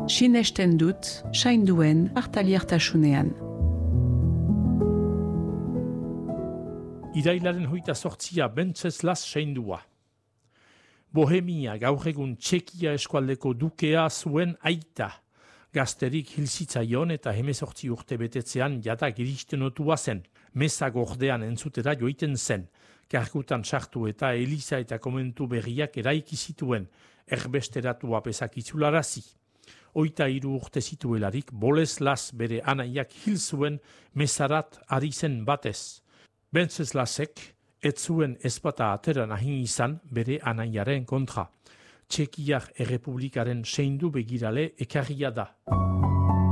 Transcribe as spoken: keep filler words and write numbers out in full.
sinesten dut, sainduen hartaliertasunean. Irailaren hoita sortzia Wenceslas saindua. Bohemia gaur egun Txekia eskualdeko dukea zuen aita. Gazterik hilzitzaion eta hemezortzi urte betetzean jada giristen otua zen. Meza gordean entzutera joiten zen. Kargutan sartu eta eliza eta komentu berriak eraiki zituen, erbesteratua pesak itzularazi. Oita hiru urte zituelarik, Boleslas bere anaiak hil zuen mezarat ari zen batez. Wenceslasek ez zuen ezpata atera nahi izan bere anaiaren kontra. Txekiar errepublikaren seindu begirale ekarria da.